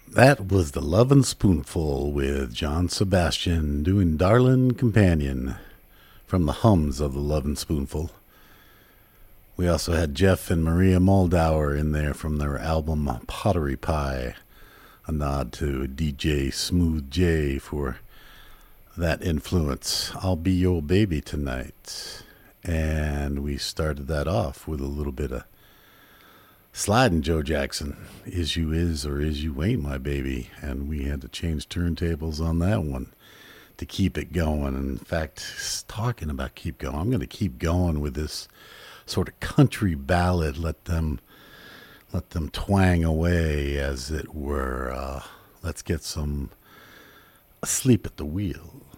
That was the Lovin' Spoonful with John Sebastian doing Darlin' Companion from the hums of the Lovin' Spoonful. We also had Jeff and Maria Moldauer in there from their album Pottery Pie. A nod to DJ Smooth J for that influence. I'll Be Your Baby Tonight. And we started that off with a little bit of Sliding Joe Jackson, Is You Is or Is You Ain't My Baby. And we had to change turntables on that one to keep it going. In fact, talking about keep going, I'm going to keep going with this sort of country ballad. Let them twang away, as it were. Let's get some Asleep at the Wheel.